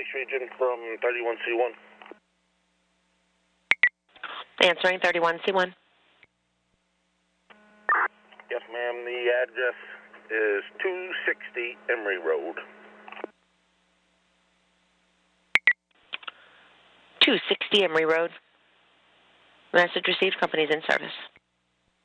East Region from 31C1. Answering 31C1. Yes, ma'am. The address is 260 Emery Road. 260 Emery Road. Message received. Company's in service.